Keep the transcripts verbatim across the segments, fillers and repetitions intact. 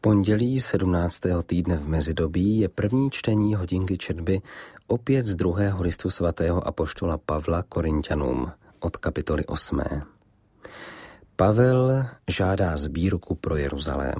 pondělí sedmnáctého týdne v mezidobí je první čtení hodinky četby opět z druhého listu svatého apoštola Pavla Korinťanům od kapitoly osmé. Pavel žádá sbírku pro Jeruzalém.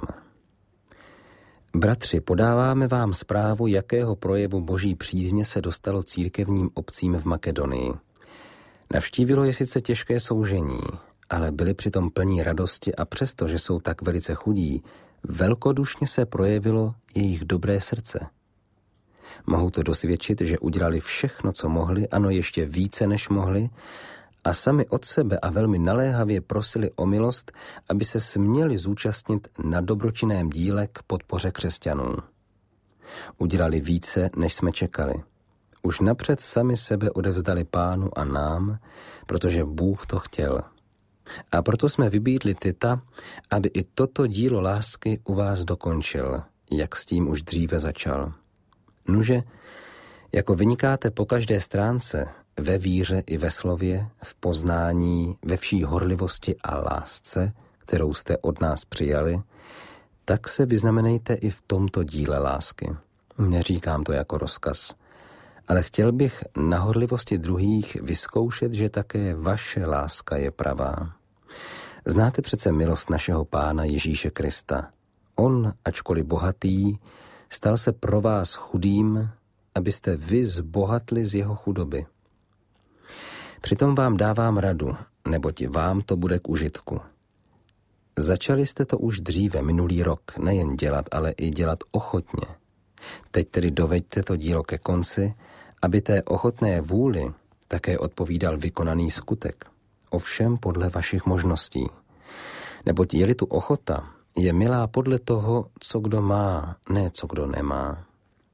Bratři, podáváme vám zprávu, jakého projevu boží přízně se dostalo církevním obcím v Makedonii. Navštívilo je sice těžké soužení, ale byli přitom plní radosti a přesto, že jsou tak velice chudí, velkodušně se projevilo jejich dobré srdce. Mohu to dosvědčit, že udělali všechno, co mohli, ano ještě více, než mohli, a sami od sebe a velmi naléhavě prosili o milost, aby se směli zúčastnit na dobročinném díle k podpoře křesťanů. Udělali více, než jsme čekali. Už napřed sami sebe odevzdali Pánu a nám, protože Bůh to chtěl. A proto jsme vybídli Tita, aby i toto dílo lásky u vás dokončil, jak s tím už dříve začal. Nuže, jako vynikáte po každé stránce, ve víře i ve slově, v poznání, ve vší horlivosti a lásce, kterou jste od nás přijali, tak se vyznamenejte i v tomto díle lásky. Neříkám to jako rozkaz, ale chtěl bych na horlivosti druhých vyzkoušet, že také vaše láska je pravá. Znáte přece milost našeho Pána Ježíše Krista. On, ačkoliv bohatý, stal se pro vás chudým, abyste vy zbohatli z jeho chudoby. Přitom vám dávám radu, neboť vám to bude k užitku. Začali jste to už dříve, minulý rok, nejen dělat, ale i dělat ochotně. Teď tedy doveďte to dílo ke konci, aby té ochotné vůli také odpovídal vykonaný skutek. Ovšem podle vašich možností. Neboť je-li tu ochota, je milá podle toho, co kdo má, ne co kdo nemá.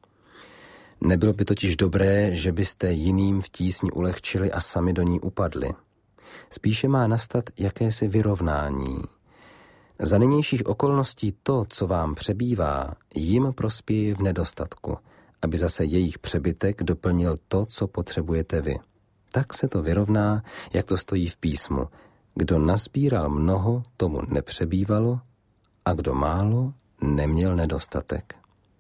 Nebylo by totiž dobré, že byste jiným v tísni ulehčili a sami do ní upadli. Spíše má nastat jakési vyrovnání. Za nynějších okolností to, co vám přebývá, jim prospěje v nedostatku, aby zase jejich přebytek doplnil to, co potřebujete vy. Tak se to vyrovná, jak to stojí v písmu. Kdo nazbíral mnoho, tomu nepřebývalo, a kdo málo, neměl nedostatek.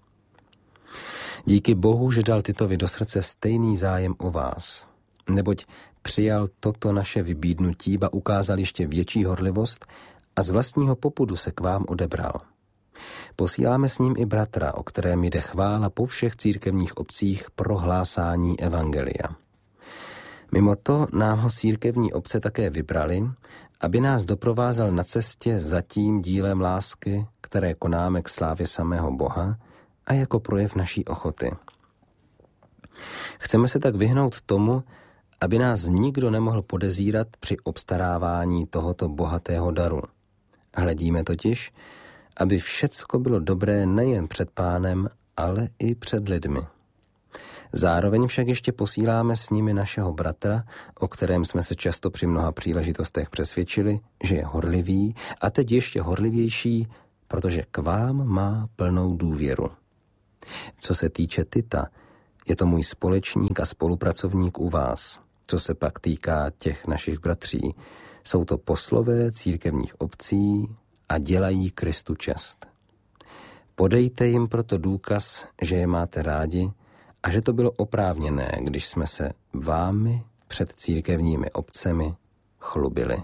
Díky Bohu, že dal Titovi do srdce stejný zájem o vás, neboť přijal toto naše vybídnutí, ba ukázal ještě větší horlivost a z vlastního popudu se k vám odebral. Posíláme s ním i bratra, o kterém jde chvála po všech církevních obcích pro hlásání evangelia. Mimo to nám ho církevní obce také vybrali, aby nás doprovázel na cestě za tím dílem lásky, které konáme k slávě samého Boha a jako projev naší ochoty. Chceme se tak vyhnout tomu, aby nás nikdo nemohl podezírat při obstarávání tohoto bohatého daru. Hledíme totiž, aby všecko bylo dobré nejen před Pánem, ale i před lidmi. Zároveň však ještě posíláme s nimi našeho bratra, o kterém jsme se často při mnoha příležitostech přesvědčili, že je horlivý a teď ještě horlivější, protože k vám má plnou důvěru. Co se týče Tita, je to můj společník a spolupracovník u vás. Co se pak týká těch našich bratří, jsou to poslové církevních obcí a dělají Kristu čest. Podejte jim proto důkaz, že je máte rádi a že to bylo oprávněné, když jsme se vámi před církevními obcemi chlubili.